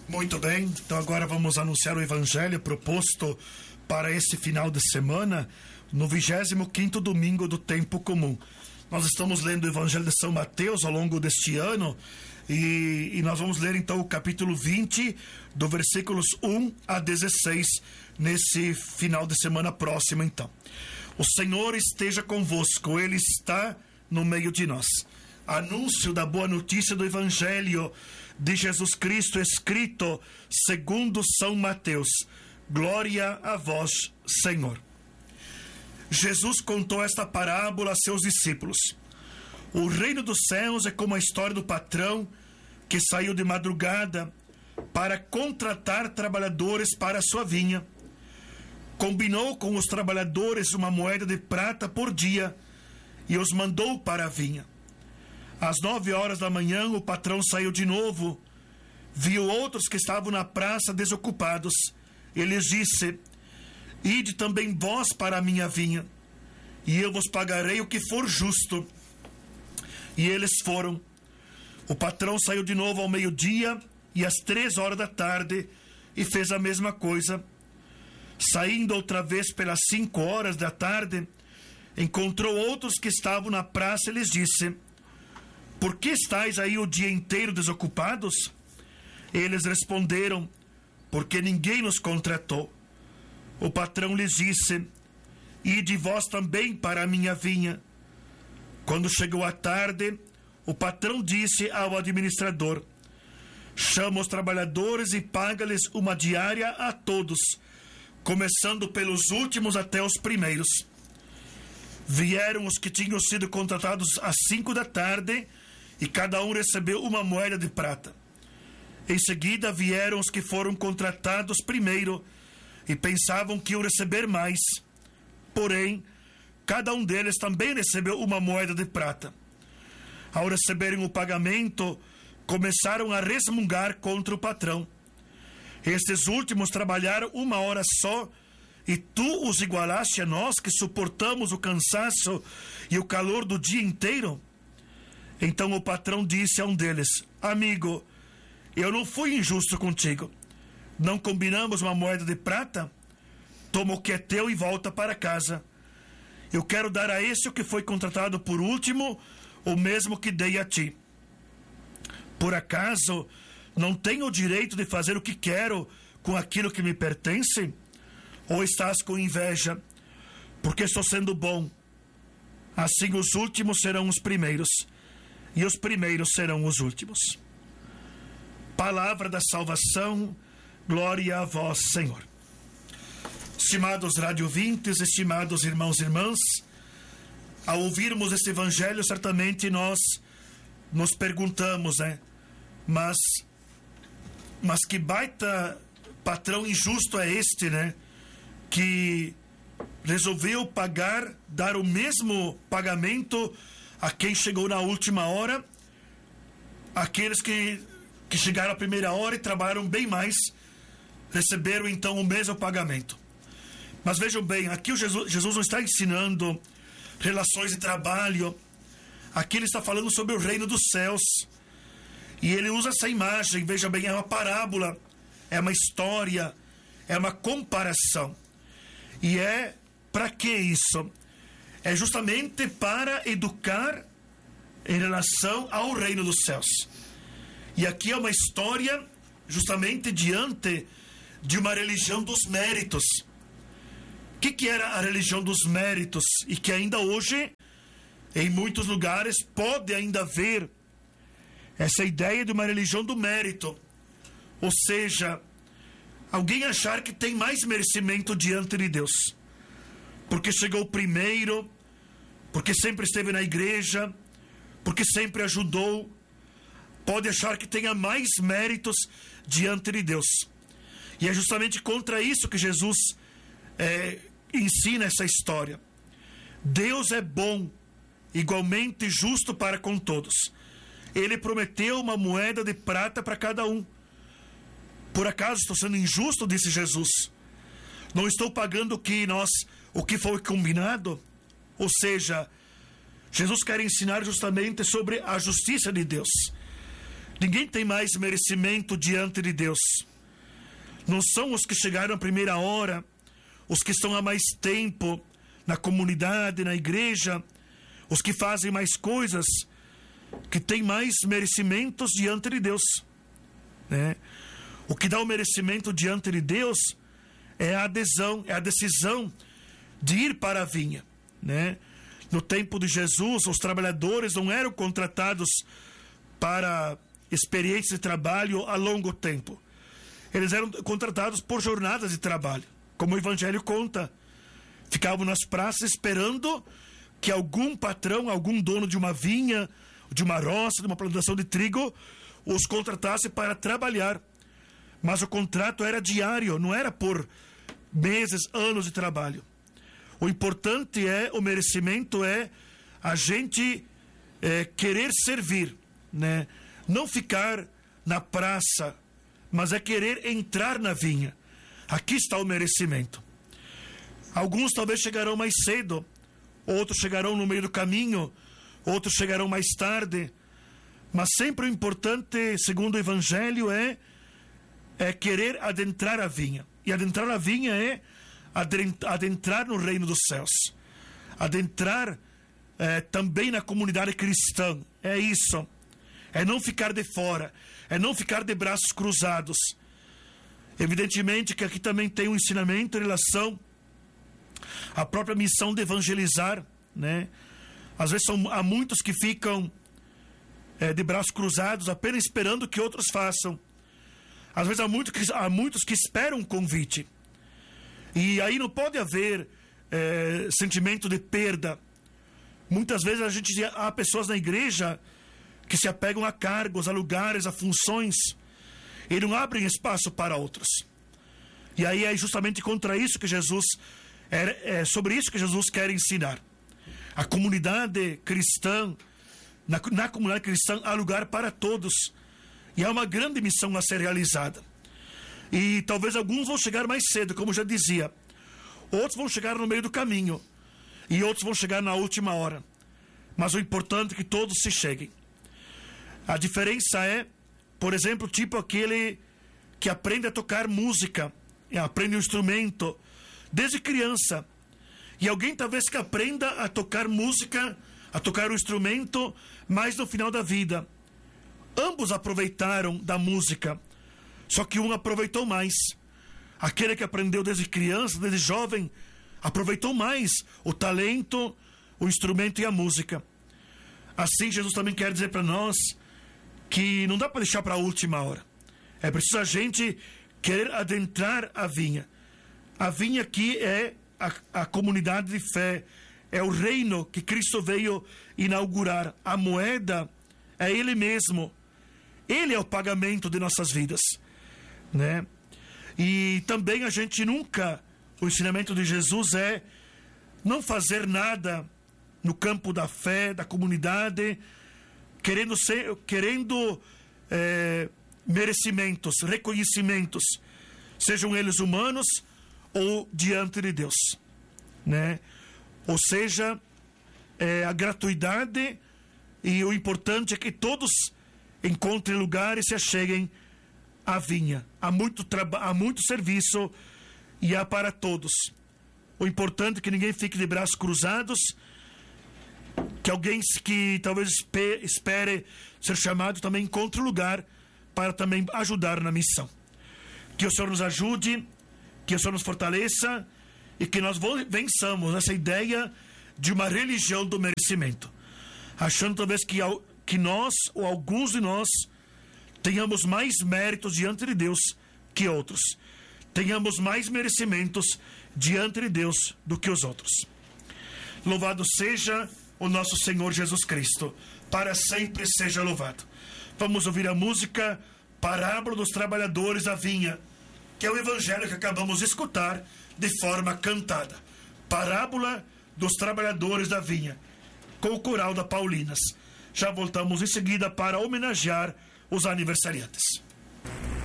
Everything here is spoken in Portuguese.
Muito bem, então agora vamos anunciar o evangelho proposto para esse final de semana, no 25º domingo do tempo comum. Nós estamos lendo o evangelho de São Mateus ao longo deste ano e nós vamos ler então o capítulo 20, do versículos 1 a 16, nesse final de semana próximo então. O Senhor esteja convosco, Ele está no meio de nós. Anúncio da boa notícia do evangelho de Jesus Cristo, escrito segundo São Mateus. Glória a vós, Senhor. Jesus contou esta parábola a seus discípulos. O reino dos céus é como a história do patrão que saiu de madrugada para contratar trabalhadores para a sua vinha. Combinou com os trabalhadores uma moeda de prata por dia e os mandou para a vinha. Às 9 horas da manhã, o patrão saiu de novo, viu outros que estavam na praça desocupados. Ele lhes disse: ide também vós para a minha vinha, e eu vos pagarei o que for justo. E eles foram. O patrão saiu de novo ao meio-dia e às 3 horas da tarde e fez a mesma coisa. Saindo outra vez pelas 5 horas da tarde, encontrou outros que estavam na praça e lhes disse: por que estáis aí o dia inteiro desocupados? Eles responderam: porque ninguém nos contratou. O patrão lhes disse: ide vós também para a minha vinha. Quando chegou a tarde, o patrão disse ao administrador: chama os trabalhadores e paga-lhes uma diária a todos, começando pelos últimos até os primeiros. Vieram os que tinham sido contratados às 5 da tarde, e cada um recebeu uma moeda de prata. Em seguida vieram os que foram contratados primeiro, e pensavam que iam receber mais. Porém, cada um deles também recebeu uma moeda de prata. Ao receberem o pagamento, começaram a resmungar contra o patrão. Estes últimos trabalharam 1 hora só, e tu os igualaste a nós, que suportamos o cansaço e o calor do dia inteiro? Então o patrão disse a um deles: amigo, eu não fui injusto contigo. Não combinamos uma moeda de prata? Toma o que é teu e volta para casa. Eu quero dar a esse o que foi contratado por último, o mesmo que dei a ti. Por acaso não tenho o direito de fazer o que quero com aquilo que me pertence? Ou estás com inveja, porque estou sendo bom? Assim os últimos serão os primeiros, e os primeiros serão os últimos. Palavra da salvação, glória a vós, Senhor. Estimados radiovintes, estimados irmãos e irmãs, ao ouvirmos este evangelho, certamente nós nos perguntamos, mas que baita patrão injusto é este, que resolveu dar o mesmo pagamento a quem chegou na última hora, aqueles que chegaram à primeira hora e trabalharam bem mais, receberam então o mesmo pagamento. Mas vejam bem, aqui Jesus não está ensinando relações de trabalho, aqui ele está falando sobre o reino dos céus, e ele usa essa imagem, veja bem, é uma parábola, é uma história, é uma comparação. E para que isso? É justamente para educar em relação ao reino dos céus. E aqui é uma história justamente diante de uma religião dos méritos. O que era a religião dos méritos? E que ainda hoje, em muitos lugares, pode ainda haver essa ideia de uma religião do mérito. Ou seja, alguém achar que tem mais merecimento diante de Deus, porque chegou primeiro, porque sempre esteve na igreja, porque sempre ajudou, pode achar que tenha mais méritos diante de Deus. E é justamente contra isso que Jesus ensina essa história. Deus é bom, igualmente justo para com todos. Ele prometeu uma moeda de prata para cada um. Por acaso estou sendo injusto? Disse Jesus. Não estou pagando o que foi combinado? Ou seja, Jesus quer ensinar justamente sobre a justiça de Deus. Ninguém tem mais merecimento diante de Deus. Não são os que chegaram à primeira hora, os que estão há mais tempo na comunidade, na igreja, os que fazem mais coisas, que têm mais merecimentos diante de Deus, né? O que dá o merecimento diante de Deus é a adesão, é a decisão de ir para a vinha, né? No tempo de Jesus, os trabalhadores não eram contratados para experiências de trabalho a longo tempo. Eles eram contratados por jornadas de trabalho, como o Evangelho conta. Ficavam nas praças esperando que algum patrão, algum dono de uma vinha, de uma roça, de uma plantação de trigo, os contratasse para trabalhar. Mas o contrato era diário, não era por meses, anos de trabalho. O importante o merecimento é a gente querer servir, né? Não ficar na praça, mas é querer entrar na vinha. Aqui está o merecimento. Alguns talvez chegarão mais cedo, outros chegarão no meio do caminho, outros chegarão mais tarde, mas sempre o importante, segundo o Evangelho, é querer adentrar a vinha. E adentrar a vinha é adentrar no reino dos céus, adentrar também na comunidade cristã. É isso, é não ficar de fora, é não ficar de braços cruzados. Evidentemente que aqui também tem um ensinamento em relação à própria missão de evangelizar, né? Às vezes há muitos que ficam de braços cruzados apenas esperando que outros façam. Às vezes há muitos que esperam um convite. E aí não pode haver sentimento de perda. Muitas vezes há pessoas na igreja que se apegam a cargos, a lugares, a funções, e não abrem espaço para outros. E aí é justamente contra isso que Jesus, sobre isso que Jesus quer ensinar. A comunidade cristã, na comunidade cristã há lugar para todos. E há uma grande missão a ser realizada. E talvez alguns vão chegar mais cedo, como já dizia. Outros vão chegar no meio do caminho. E outros vão chegar na última hora. Mas o importante é que todos se cheguem. A diferença é, por exemplo, tipo aquele que aprende a tocar música, aprende um instrumento desde criança. E alguém talvez que aprenda a tocar música, a tocar um instrumento, mais no final da vida. Ambos aproveitaram da música, só que um aproveitou mais. Aquele que aprendeu desde criança, desde jovem, aproveitou mais o talento, o instrumento e a música. Assim, Jesus também quer dizer para nós que não dá para deixar para a última hora. É preciso a gente querer adentrar a vinha. A vinha aqui é a comunidade de fé, é o reino que Cristo veio inaugurar. A moeda é Ele mesmo. Ele é o pagamento de nossas vidas, né? E também a gente nunca, o ensinamento de Jesus é não fazer nada no campo da fé, da comunidade, querendo merecimentos, reconhecimentos, sejam eles humanos ou diante de Deus, né? Ou seja, a gratuidade, e o importante é que todos encontrem lugar e se acheguem à vinha. Há muito serviço e há para todos. O importante é que ninguém fique de braços cruzados, que alguém que talvez espere ser chamado também encontre lugar para também ajudar na missão. Que o Senhor nos ajude, que o Senhor nos fortaleça e que nós vençamos essa ideia de uma religião do merecimento, achando talvez que nós, ou alguns de nós, tenhamos mais méritos diante de Deus que outros. Tenhamos mais merecimentos diante de Deus do que os outros. Louvado seja o nosso Senhor Jesus Cristo. Para sempre seja louvado. Vamos ouvir a música Parábola dos Trabalhadores da Vinha, que é o evangelho que acabamos de escutar de forma cantada. Parábola dos Trabalhadores da Vinha, com o coral da Paulinas. Já voltamos em seguida para homenagear os aniversariantes.